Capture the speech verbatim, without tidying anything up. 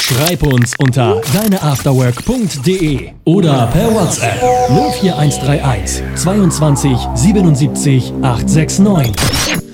Schreib uns unter deineafterwork punkt de oder per WhatsApp null vier eins drei eins zweiundzwanzig siebenundsiebzig achthundertneunundsiebzig.